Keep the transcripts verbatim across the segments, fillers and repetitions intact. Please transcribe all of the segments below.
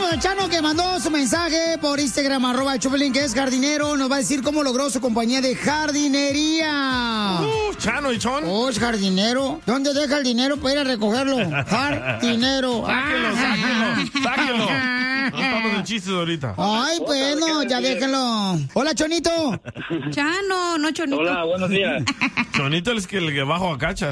con el Chano, que mandó su mensaje por Instagram, arroba el Chopelín, que es jardinero. Nos va a decir cómo logró su compañía de jardinería. Uh, Chano y Chon. Oh, es jardinero. ¿Dónde deja el dinero para ir a recogerlo? Jardinero. Sáquelo, sáquelo, sáquelo. No estamos en chistes ahorita. Ay, bueno, ya déjenlo. Hola, Chonito. Chano, no Chonito. Hola, buenos días. Chonito es que el que bajo a cacha.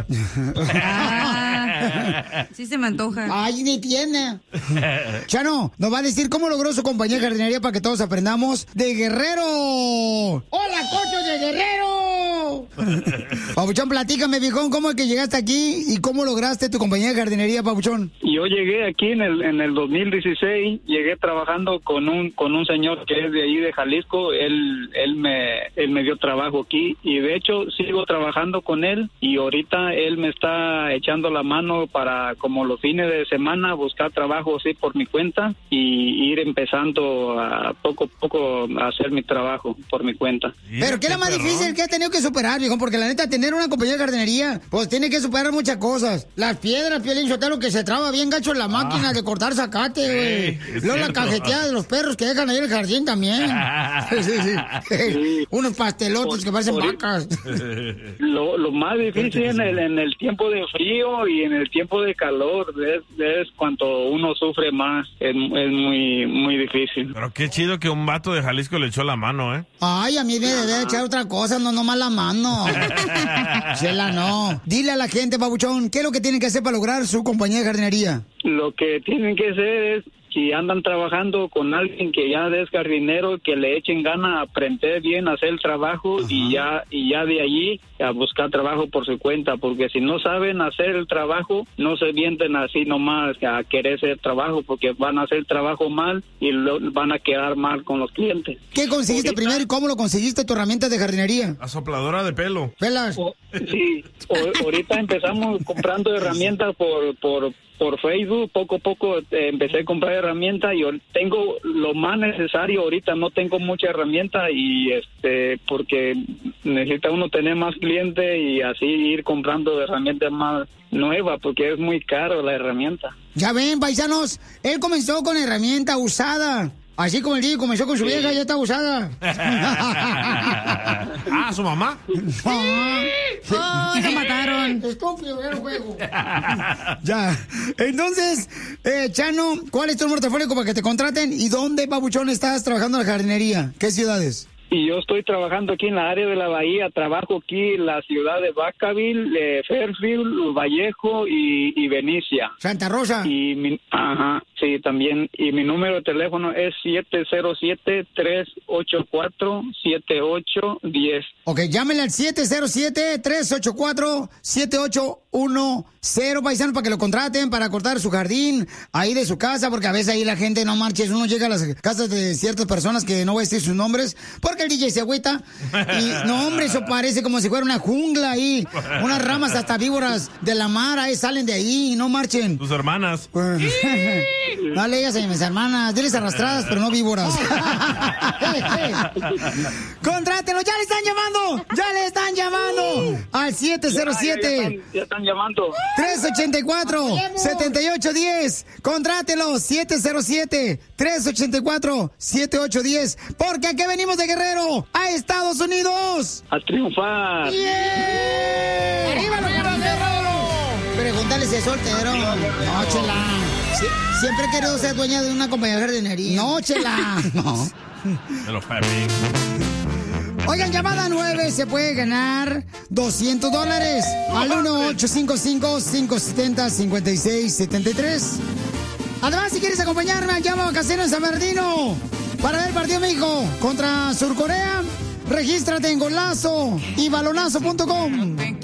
Ah, sí se me antoja. Ay, ni tiene. Chano, nos va a decir cómo logró su compañía de jardinería para que todos aprendamos de Guerrero. ¡Hola, cocho de Guerrero! Papuchón, platícame, viejón, ¿cómo es que llegaste aquí y cómo lograste tu compañía de jardinería, Papuchón? Yo llegué aquí en el en el dos mil dieciséis, llegué trabajando con un con un señor que es de ahí de Jalisco. Él él me él me dio trabajo aquí y de hecho sigo trabajando con él y ahorita él me está echando la mano para como los fines de semana buscar trabajo así por mi cuenta y ir empezando a poco a poco a hacer mi trabajo por mi cuenta. Pero ¿qué es lo más difícil que has tenido que superar, viejo? Porque la neta, tener una compañía de jardinería, pues tiene que superar muchas cosas. Las piedras, Piolín Sotelo, que se traba bien gacho en la máquina ah. de cortar zacate, güey. Sí, luego la cajeteada de los perros que dejan ahí en el jardín también. Sí, sí, sí. Sí. Unos pastelotes por, que parecen vacas. Lo, lo más difícil en el, en el tiempo de frío y en el tiempo de calor es, es cuando uno sufre más. Es, es muy, muy difícil. Pero qué chido que un vato de Jalisco le echó la mano, ¿eh? Ay, a mí me debe echar otra cosa, no nomás la mano. Chela, no. Dile a la gente, Pabuchón, ¿qué es lo que tienen que hacer para lograr su compañía de jardinería? Lo que tienen que hacer es, si andan trabajando con alguien que ya es jardinero, que le echen ganas a aprender bien a hacer el trabajo. Ajá. y ya y ya de allí a buscar trabajo por su cuenta, porque si no saben hacer el trabajo, no se vienten así nomás a querer hacer trabajo, porque van a hacer el trabajo mal y lo, van a quedar mal con los clientes. ¿Qué conseguiste ahorita, primero y cómo lo conseguiste tu herramienta de jardinería? Asopladora de pelo. ¿Pelas? O, sí, o, ahorita empezamos comprando herramientas por por por Facebook, poco a poco eh, empecé a comprar herramientas y tengo lo más necesario ahorita, no tengo mucha herramienta y este porque necesita uno tener más clientes y así ir comprando herramientas más nuevas porque es muy caro la herramienta. Ya ven, paisanos, él comenzó con herramienta usada. Así como el día comenzó con su sí. vieja, ya está usada. Ah, ¿su mamá? Ah, ¡Oh, lo mataron! Estúpido, era un juego. Ya. Entonces, eh, Chano, ¿cuál es tu número telefónico para que te contraten? ¿Y dónde, Pabuchón, estás trabajando en la jardinería? ¿Qué ciudades? Y yo estoy trabajando aquí en la área de la bahía, trabajo aquí en la ciudad de Vacaville, eh, Fairfield, Vallejo y, y Benicia. Santa Rosa. Y mi, ajá, sí, también. Y mi número de teléfono es siete cero siete, tres ocho cuatro, siete ocho uno cero. Ok, llámenle al siete cero siete, tres ocho cuatro, siete ocho uno cero, paisano, para que lo contraten, para cortar su jardín, ahí de su casa, porque a veces ahí la gente no marches, uno llega a las casas de ciertas personas que no voy a decir sus nombres, porque el D J se agüita, y no, hombre, eso parece como si fuera una jungla ahí, unas ramas hasta víboras de la mar, ahí salen de ahí, y no marchen. Tus hermanas. No le digas a mis hermanas, diles arrastradas, pero no víboras. Contrátelo, ya le están llamando, ya le están llamando al siete cero siete. Ya, ya, están, ya están llamando. tres ocho cuatro, siete ocho uno cero. Contrátelo, siete cero siete, tres ocho cuatro, siete ocho uno cero. Porque aquí venimos de Guerrero a Estados Unidos a triunfar. ¡Yeah! ¡Arriba los Guerreros! Pregúntale si es soltero. No, chela. Sie siempre he querido ser dueña de una compañía de jardinería. No, chela. No. De los Pepe. Oigan, llamada nueve, se puede ganar doscientos dólares al uno ocho cinco cinco, cinco siete cero, cinco seis siete tres. Además, si quieres acompañarme, llamo a Casino en San Bernardino para ver el partido de México contra Surcorea. Regístrate en golazo y balonazo punto com.